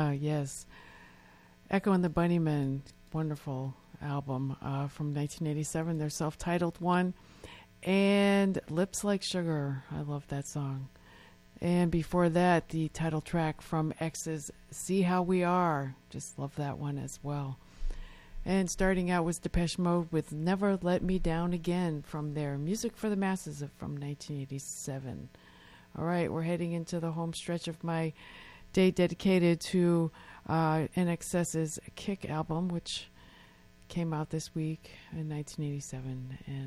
Yes. Echo and the Bunnymen, wonderful album from 1987, their self-titled one. And Lips Like Sugar, I love that song. And before that, the title track from X's See How We Are, just love that one as well. And starting out was Depeche Mode with Never Let Me Down Again from their Music for the Masses from 1987. All right, we're heading into the home stretch of my day dedicated to NXS's Kick album, which came out this week in 1987. And